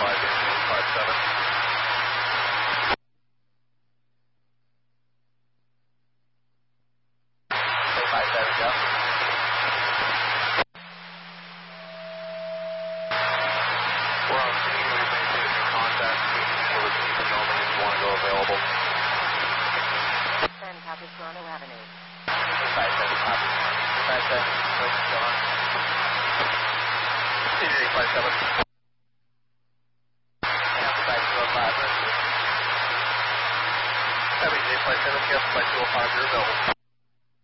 Toronto Avenue. 5857, cancel by 205, you're available.